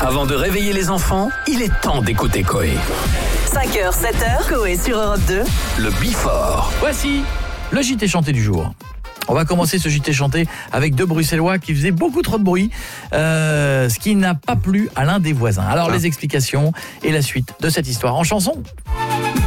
Avant de réveiller les enfants, il est temps d'écouter Coé. 5h, 7h, Coé sur Europe 2. Le Bifort. Voici le JT chanté du jour. On va commencer ce JT chanté avec deux Bruxellois qui faisaient beaucoup trop de bruit, ce qui n'a pas plu à l'un des voisins. Alors les explications et la suite de cette histoire en chanson.